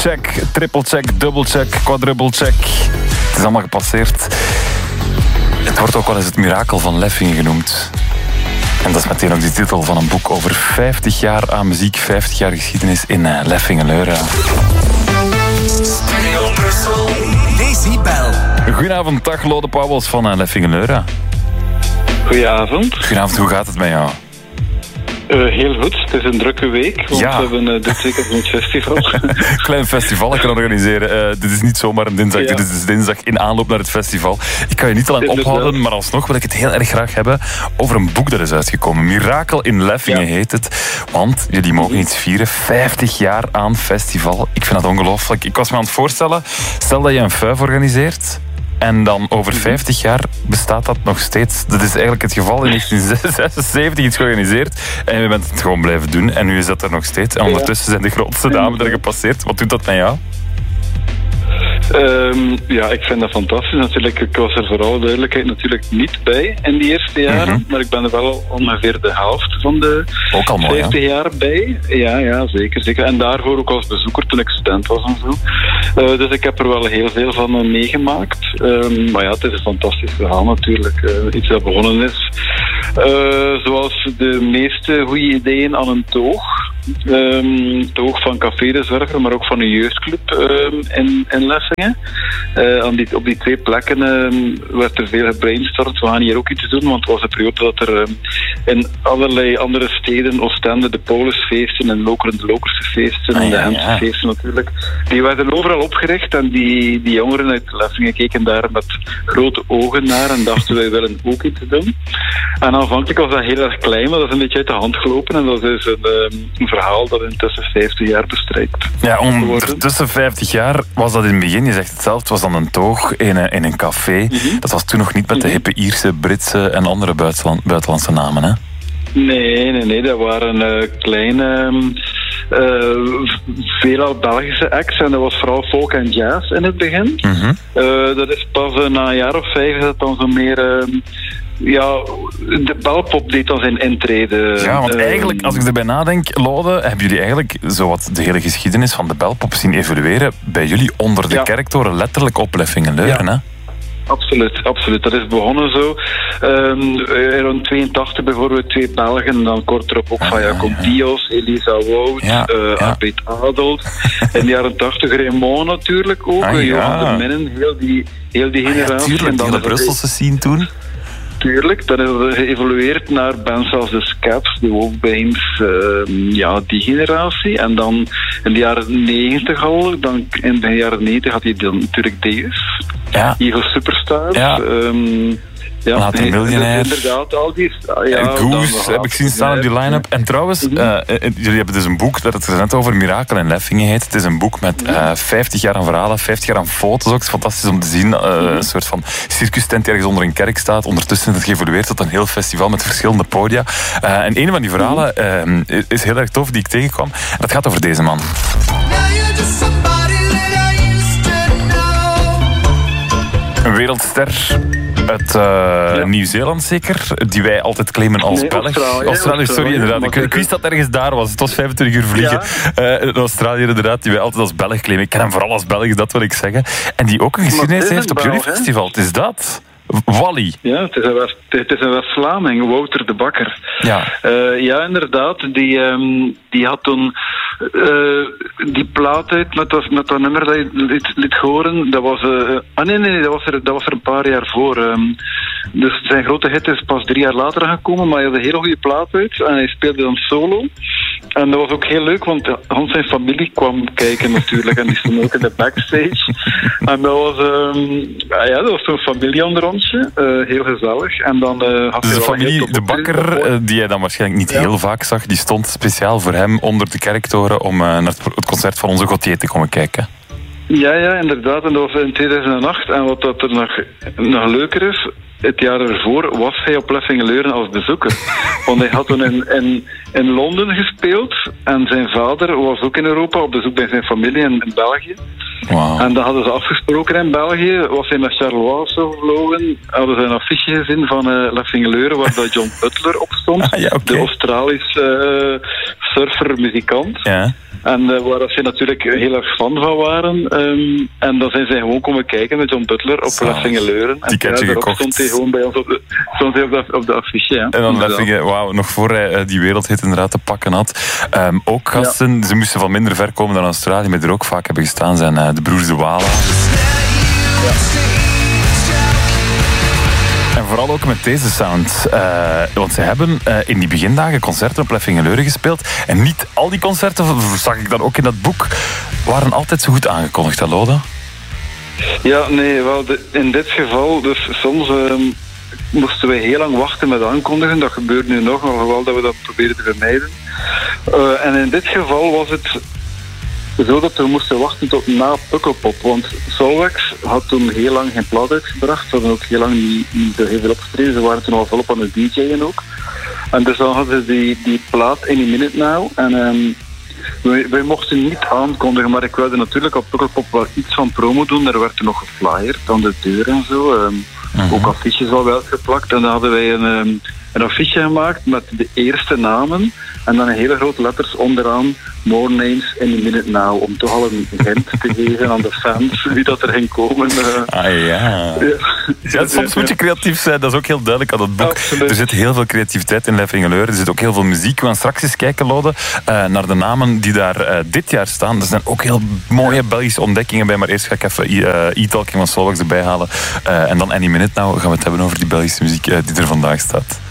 check, triple check, double check, quadruple check. Het is allemaal gepasseerd. Het wordt ook wel eens het mirakel van Leffingen genoemd. En dat is meteen ook de titel van een boek over 50 jaar aan muziek, 50 jaar geschiedenis in Leffingen-Leura. Decibel. Goedenavond, dag Lode Pauwels van Leffingen-Leura. Goedenavond. Goedenavond, hoe gaat het met jou? Heel goed, het is een drukke week, want we hebben dit weekend een festival. Klein festival dat kan organiseren. Dit is niet zomaar een dinsdag, dit is dinsdag in aanloop naar het festival. Ik kan je niet te lang ophouden, maar alsnog wil ik het heel erg graag hebben over een boek dat is uitgekomen. Mirakel in Leffingen heet het, want jullie mogen iets vieren. 50 jaar aan festival. Ik vind dat ongelooflijk. Ik was me aan het voorstellen, stel dat je een fuif organiseert. En dan over 50 jaar bestaat dat nog steeds. Dat is eigenlijk het geval. In 1976 iets georganiseerd. En je bent het gewoon blijven doen. En nu is dat er nog steeds. En ondertussen zijn de grootste dames er gepasseerd. Wat doet dat met jou? Ik vind dat fantastisch. Natuurlijk, ik was er voor alle duidelijkheid natuurlijk niet bij in die eerste jaren. Maar ik ben er wel ongeveer de helft van de 50 jaar bij. Ja, zeker. En daarvoor ook als bezoeker toen ik student was en zo. Dus ik heb er wel heel veel van meegemaakt. Maar ja, het is een fantastisch verhaal natuurlijk. Iets dat begonnen is. Zoals de meeste goede ideeën aan een toog. Toog van Café de Zwerver, maar ook van een jeugdclub in Leffingen. Op die twee plekken werd er veel gebrainstormd. We gaan hier ook iets doen, want het was een periode dat er in allerlei andere steden, Oostende, de Paulusfeesten en Lokeren de Lokersfeesten en de Hemsfeesten natuurlijk, die werden overal opgericht en die jongeren uit Leffingen keken daar met grote ogen naar en dachten wij willen ook iets doen. En aanvankelijk was dat heel erg klein, maar dat is een beetje uit de hand gelopen en dat is een verhaal dat intussen 50 jaar bestrijkt. Ja, ondertussen 50 jaar was dat in het begin, je zegt het zelf, het was dan een toog in een café. Dat was toen nog niet met de hippe Ierse, Britse en andere buitenlandse namen, hè? Nee, dat waren kleine, veelal Belgische acts en dat was vooral folk en jazz in het begin. Dat is pas na een jaar of 5 dat dan zo meer... de belpop deed dan zijn intrede. Ja, want eigenlijk, als ik erbij nadenk, Lode, hebben jullie eigenlijk zowat de hele geschiedenis van de belpop zien evolueren bij jullie onder de kerktoren, letterlijk op Leffingen-Leuren, hè? Absoluut. Dat is begonnen zo. Rond 82 bijvoorbeeld 2 Belgen en dan kort erop ook van Jacob Dios, Elisa Wout, Arbeid Adolf. In de jaren 80 Raymond natuurlijk ook, Johan de Minnen, heel die generatie. Tuurlijk, en dan de Brusselse scene toen. Tuurlijk, dat is geëvolueerd naar bands als de Scaps, de Wolfbands, die generatie. En dan in de jaren 90 al, in de jaren 90 had hij dan natuurlijk Deus, Eagle Superstars. Later Miljonair. Inderdaad, al die... en Goose heb ik zien staan op die line-up. En trouwens, jullie hebben dus een boek, dat het er net over Mirakel in Leffingen heet. Het is een boek met 50 jaar aan verhalen, 50 jaar aan foto's ook. Het is fantastisch om te zien. Een soort van circustent die ergens onder een kerk staat. Ondertussen is het geëvolueerd tot een heel festival met verschillende podia. En een van die verhalen is heel erg tof, die ik tegenkwam. En dat gaat over deze man. Een wereldster uit Nieuw-Zeeland zeker, die wij altijd claimen als Belg. Australië, sorry, inderdaad. Ik wist dat het ergens daar was. Het was 25 uur vliegen. In Australië inderdaad, die wij altijd als Belg claimen. Ik ken hem vooral als Belg, dat wil ik zeggen. En die ook een geschiedenis heeft op jullie festival. Het is dat. Wally. Ja, het is een West-Vlaming, Wouter de Bakker. Ja, inderdaad. Die had toen die plaat uit met dat nummer dat je liet horen. Dat was... dat was er een paar jaar voor. Dus zijn grote hit is pas 3 jaar later gekomen, maar hij had een hele goede plaat uit en hij speelde dan solo. En dat was ook heel leuk, want zijn familie kwam kijken natuurlijk en die stond ook in de backstage. En dat was zo'n familieonderrondje, heel gezellig. En dan had dus de familie De Bakker, die jij dan waarschijnlijk niet heel vaak zag, die stond speciaal voor hem onder de kerktoren om naar het concert van onze Gauthier te komen kijken. Ja, inderdaad. En dat was in 2008. En wat dat er nog leuker is, het jaar ervoor was hij op Leffingen-Leuren als bezoeker. Want hij had toen in Londen gespeeld. En zijn vader was ook in Europa op bezoek bij zijn familie in België. Wow. En dat hadden ze afgesproken in België. Was hij naar Charleroi zo gevlogen. Hadden ze een affiche gezien van Leffingen-Leuren waar dat John Butler op stond. De Australische surfer-muzikant. Ja. En waar ze natuurlijk heel erg fan van waren. En dan zijn zij gewoon komen kijken met John Butler op Leffingeleuren. En daarop stond hij gewoon bij ons op de affiche. Ja. En dan Leffingen, wauw, nog voor hij die wereldhit inderdaad te pakken had. Ook gasten, ze moesten van minder ver komen dan Australië, maar er ook vaak hebben gestaan zijn de broers De Wala. Ja. En vooral ook met deze sound. Want ze hebben in die begindagen concerten op Leffingeleuren gespeeld. En niet al die concerten, zag ik dan ook in dat boek, waren altijd zo goed aangekondigd, hè, Lode? Ja, nee, wel, in dit geval, dus soms moesten we heel lang wachten met aankondigen. Dat gebeurt nu nog, maar wel dat we dat proberen te vermijden. En in dit geval was het zo dat we moesten wachten tot na Pukkelpop. Want Solwax had toen heel lang geen plaat uitgebracht. Ze hadden ook heel lang niet zo heel veel opgetreden. Ze waren toen al volop aan het DJ'en ook. En dus dan hadden ze die plaat Any Minute Now. En wij mochten niet aankondigen, maar ik wilde natuurlijk op Pukkelpop wel iets van promo doen. Er werd er nog geflyerd aan de deur en zo. Ook affiches al wel geplakt. En dan hadden wij een affiche gemaakt met de eerste namen. En dan een hele grote letters onderaan. More names in a minute now. Om toch al een hint te geven aan de fans wie dat er ging komen. Ja, soms moet je creatief zijn. Dat is ook heel duidelijk aan het boek. Absoluut. Er zit heel veel creativiteit in Leffingeleuren. Er zit ook heel veel muziek. We gaan straks eens kijken, Lode, naar de namen die daar dit jaar staan. Er zijn ook heel mooie Belgische ontdekkingen bij. Maar eerst ga ik even E-Talking van Solwax erbij halen. En dan Any Minute Now gaan we het hebben over die Belgische muziek die er vandaag staat.